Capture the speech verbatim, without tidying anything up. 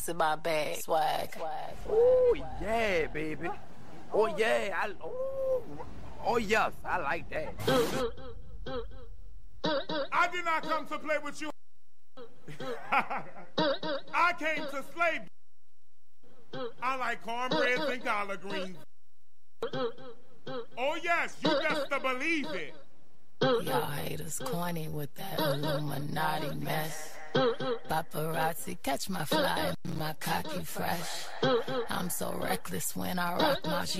in my bag. Swag. Swag. Oh, yeah, baby. Oh, yeah. I, oh, oh, yes. I like that. I did not come to play with you. I came to slay. I like cornbread and collard greens. Oh, yes. You best to believe it. Y'all haters corny with that Illuminati mess. Paparazzi, catch my fly, my cocky fresh. I'm so reckless when I rock my